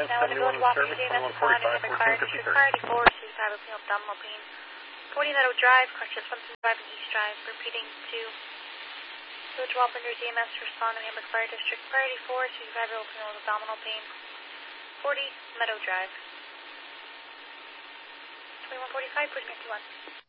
now in the Village Walking DMS responding to the Fire District Priority 4, 65 opening abdominal pain. 40 Meadow Drive, correction, Swenson Drive and East Drive, repeating to Village Walking DMS responding to the Fire District Priority 4, 65 opening abdominal pain. 40 Meadow Drive. 2145, push me 21.